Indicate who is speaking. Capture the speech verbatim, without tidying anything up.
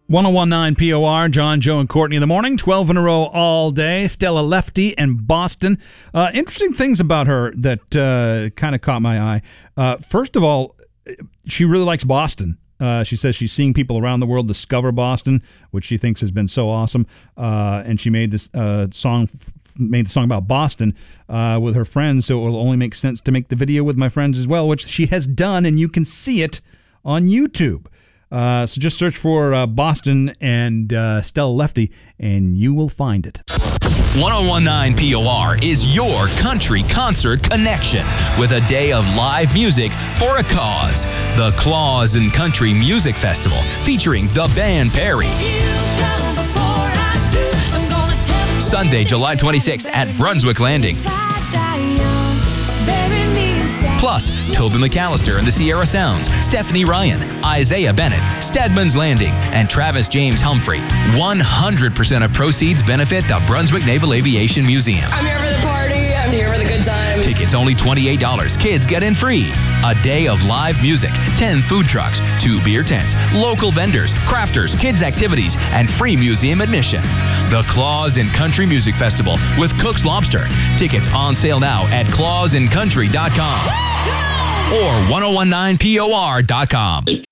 Speaker 1: ten nineteen P O R, John, Joe, and Courtney in the morning, twelve in a row all day. Stella Lefty and Boston. Uh, interesting things about her that uh, kind of caught my eye. Uh, first of all, she really likes Boston. Uh, she says she's seeing people around the world discover Boston, which she thinks has been so awesome. Uh, and she made this uh, song, made the song about Boston uh, with her friends, so it will only make sense to make the video with my friends as well, which she has done, and you can see it on YouTube. Uh, so just search for uh, Boston and uh, Stella Lefty, and you will find it.
Speaker 2: ten nineteen P O R is your country concert connection with a day of live music for a cause. The Claus and Country Music Festival featuring the band Perry. Sunday, July twenty-sixth at Brunswick Landing. Plus, Toby McAllister and the Sierra Sounds, Stephanie Ryan, Isaiah Bennett, Stedman's Landing, and Travis James Humphrey. one hundred percent of proceeds benefit the Brunswick Naval Aviation Museum.
Speaker 3: I'm here for the party. I'm here for the good time.
Speaker 2: Tickets only twenty-eight dollars. Kids get in free. A day of live music, ten food trucks, two beer tents, local vendors, crafters, kids' activities, and free museum admission. The Claus and Country Music Festival with Cook's Lobster. Tickets on sale now at claus and country dot com or ten nineteen P O R dot com.